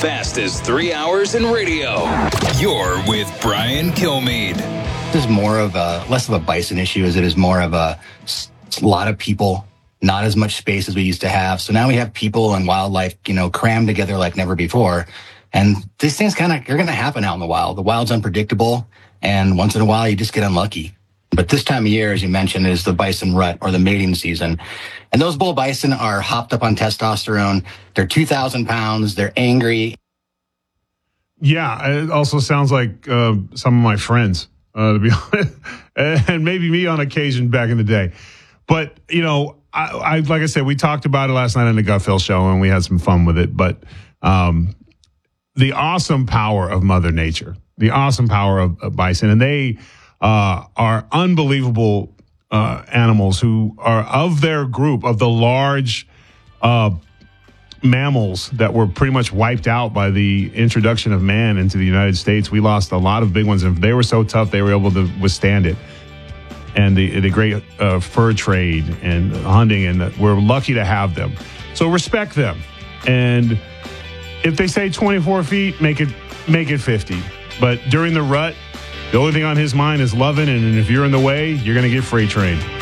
fastest 3 hours in radio. You're with Brian Kilmeade. This is more of less of a bison issue as it is more of a lot of people, not as much space as we used to have. So now we have people and wildlife, crammed together like never before. And these things are going to happen out in the wild. The wild's unpredictable, and once in a while you just get unlucky. But this time of year, as you mentioned, is the bison rut or the mating season. And those bull bison are hopped up on testosterone. They're 2,000 pounds. They're angry. Yeah, it also sounds like some of my friends, to be honest, and maybe me on occasion back in the day. But, I like I said, we talked about it last night on the Gutfeld show, and we had some fun with it. But the awesome power of Mother Nature, the awesome power of bison, and they are unbelievable animals who are of their group of the large mammals that were pretty much wiped out by the introduction of man into the United States. We lost a lot of big ones, and they were so tough they were able to withstand it. And the great fur trade and hunting, and we're lucky to have them. So respect them. And if they say 24 feet, make it 50. But during the rut, the only thing on his mind is loving, and if you're in the way, you're going to get freight trained.